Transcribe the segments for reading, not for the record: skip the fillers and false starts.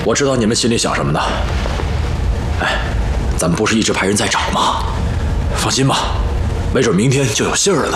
我知道你们心里想什么呢。哎，咱们不是一直派人在找吗？放心吧，没准明天就有信儿了呢。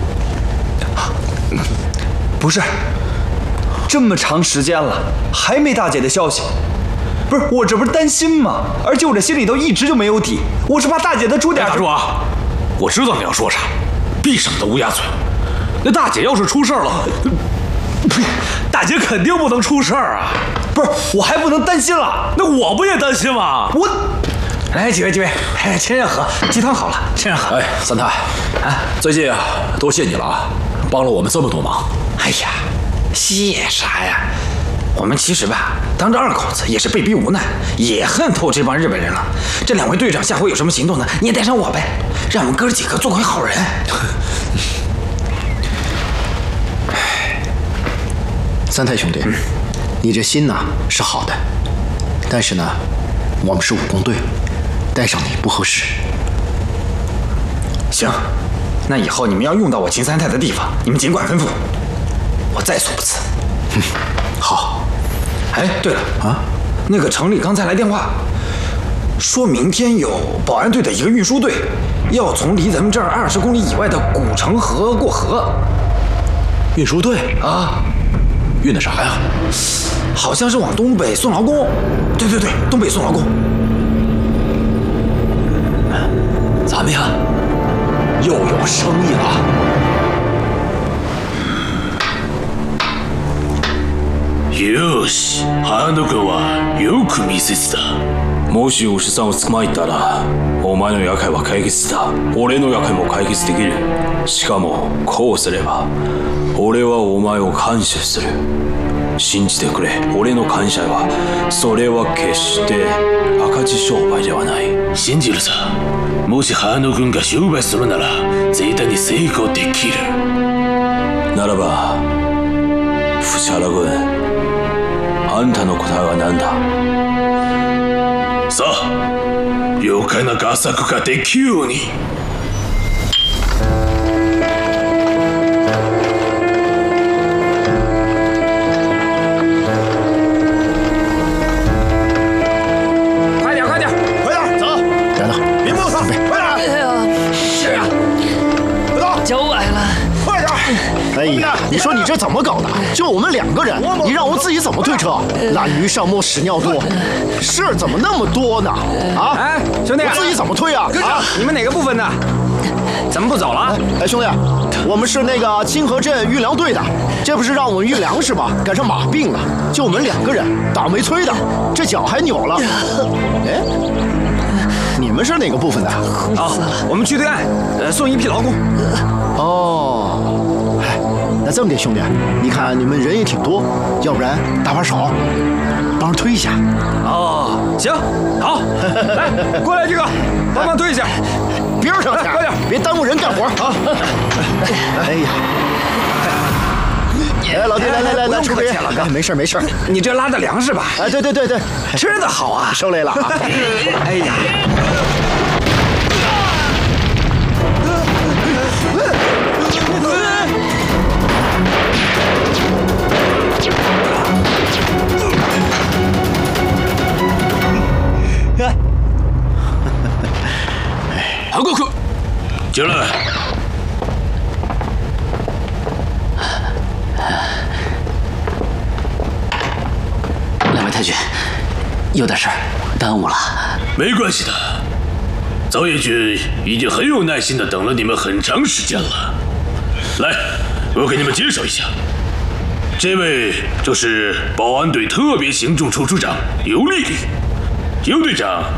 不是，这么长时间了，还没大姐的消息。不是，我这不是担心吗？而且我这心里头一直就没有底，我是怕大姐她出点。 打住啊！我知道你要说啥，闭上你的乌鸦嘴。那大姐要是出事儿了，大姐肯定不能出事儿啊！ 不是，我还不能担心了。 那我不也担心吗？ 来，几位，趁热喝，鸡汤好了，趁热喝。 哎，三太，啊，最近啊，多谢你了啊，帮了我们这么多忙。 哎呀，谢啥呀？我们其实吧，当着二口子也是被逼無奈，也恨透这帮日本人了。这两位队长下回有什么行动呢，你也带上我呗，让我们哥几个做回好人。 三太兄弟，你这心呐是好的，但是呢，我们是武工队，带上你不合适。 行，那以后你们要用到我秦三太的地方，你们尽管吩咐，我在所不辞。 好。 哎，对了啊，那个城里刚才来电话，说明天有保安队的一个运输队，要从离咱们这儿20公里以外的古城河过河。 运输队啊， 运的啥呀？ 好像是往东北送劳工。对，东北送劳工。 咱们呀，又有生意了。 よし、ハンド君はよく見せてた。もしお師さんを捕まえたら、お前の厄介は解決だ。俺の厄介も解決できる。しかもこうすれば、俺はお前を感謝する。信じてくれ、俺の感謝は、それは決して赤字商売ではない。信じるさ。もしハンド君が商売するなら、絶対に成功できる。ならば、藤原君。あんたの答えは何だ？さあ、妖怪な画策ができるように。 快点， 走，等等，别磨蹭，快点！ 哎呀，是啊， 快走， 脚崴了。 快点！哎呀，你说你这怎么搞的？就我们2个人，你让我们自己怎么推车？懒鱼上磨屎尿多，事儿怎么那么多呢？啊！ 哎，兄弟， 我自己怎么推啊？啊！ 你们哪个部分的？怎么不走了？ 哎，兄弟，我们是那个清河镇运粮队的，这不是让我们运粮食吗？赶上马病了，就我们2个人，倒霉催的，这脚还扭了。哎，你们是哪个部分的？ 我们去对岸，送一批劳工。 哦，哎，那这么的，兄弟，你看你们人也挺多，要不然搭把手，帮着推一下。 哦，行，好，来，过来这个，帮忙推一下。 别上前， 快点， 别耽误人干活啊！哎呀，哎，老弟，来， 不用客气了，哥， 没事。 你这拉的粮食吧？ 哎，对， 吃的好啊， 受累了啊！ 哎呀。 韩国哥，进来。 两位太君，有点事儿，耽误了。 没关系的，早野君已经很有耐心的等了你们很长时间了。来，我给你们介绍一下，这位就是保安队特别行动处处长尤丽丽，尤队长